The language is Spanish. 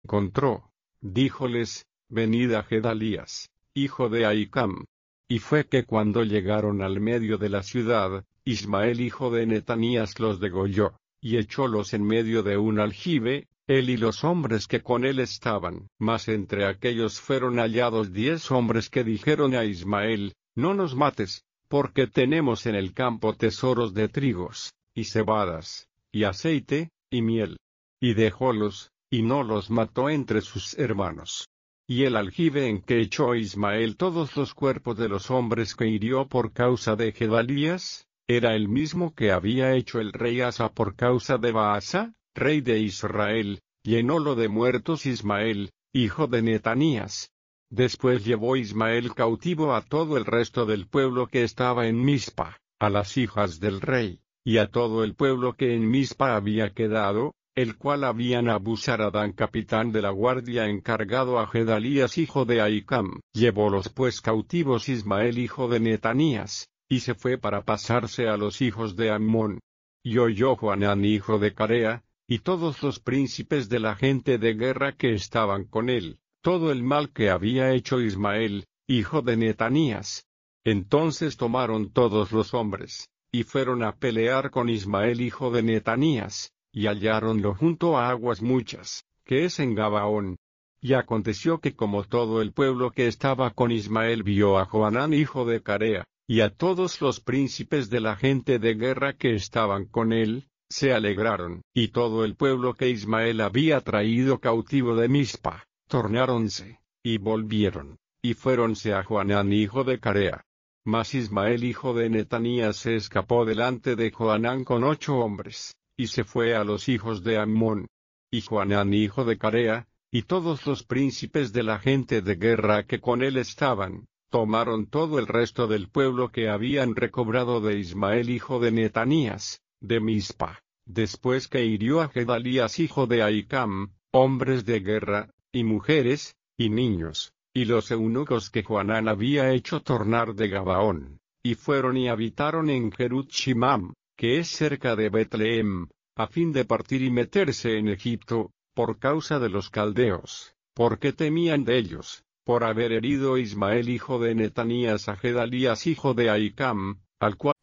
encontró, díjoles: venid a Gedalías, hijo de Ahicam. Y fue que cuando llegaron al medio de la ciudad, Ismael hijo de Netanías los degolló, y echólos en medio de un aljibe, él y los hombres que con él estaban. Mas entre aquellos fueron hallados 10 hombres que dijeron a Ismael: no nos mates, porque tenemos en el campo tesoros de trigos, y cebadas, y aceite, y miel. Y dejólos, y no los mató entre sus hermanos. Y el aljibe en que echó Ismael todos los cuerpos de los hombres que hirió por causa de Gedalías, era el mismo que había hecho el rey Asa por causa de Baasa, rey de Israel, llenólo de muertos Ismael, hijo de Netanías. Después llevó Ismael cautivo a todo el resto del pueblo que estaba en Mizpa, a las hijas del rey, y a todo el pueblo que en Mizpa había quedado, el cual había Nabuzaradán capitán de la guardia encargado a Gedalías hijo de Ahicam. Llevólos pues cautivos Ismael hijo de Netanías, y se fue para pasarse a los hijos de Ammón. Y oyó Johanán hijo de Carea, y todos los príncipes de la gente de guerra que estaban con él, todo el mal que había hecho Ismael, hijo de Netanías. Entonces tomaron todos los hombres, y fueron a pelear con Ismael hijo de Netanías, y halláronlo junto a aguas muchas, que es en Gabaón. Y aconteció que como todo el pueblo que estaba con Ismael vio a Johanán hijo de Carea, y a todos los príncipes de la gente de guerra que estaban con él, se alegraron. Y todo el pueblo que Ismael había traído cautivo de Mizpa, tornáronse, y volvieron, y fuéronse a Johanán hijo de Carea. Mas Ismael hijo de Netanías se escapó delante de Johanán con 8 hombres, y se fue a los hijos de Ammón. Y Johanán hijo de Carea, y todos los príncipes de la gente de guerra que con él estaban, tomaron todo el resto del pueblo que habían recobrado de Ismael hijo de Netanías, de Mizpa, después que hirió a Gedalías hijo de Ahicam, hombres de guerra, y mujeres, y niños, y los eunucos que Johanán había hecho tornar de Gabaón, y fueron y habitaron en Jerut Shimam, que es cerca de Betlehem, a fin de partir y meterse en Egipto, por causa de los caldeos, porque temían de ellos, por haber herido Ismael hijo de Netanías a Gedalías hijo de Ahicam, al cual